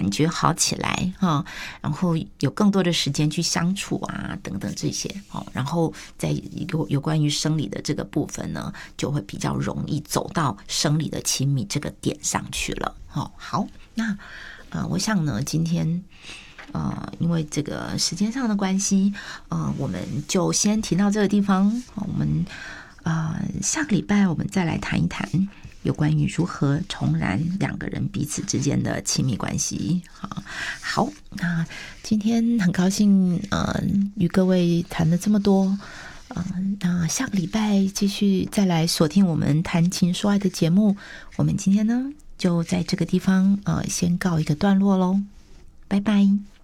感觉好起来然后有更多的时间去相处啊，等等这些然后在有关于生理的这个部分呢，就会比较容易走到生理的亲密这个点上去了好，那我想呢，今天因为这个时间上的关系我们就先提到这个地方我们下个礼拜我们再来谈一谈有关于如何重燃两个人彼此之间的亲密关系好，那今天很高兴与各位谈了这么多那下个礼拜继续再来锁定我们谈情说爱的节目，我们今天呢就在这个地方先告一个段落咯，拜拜。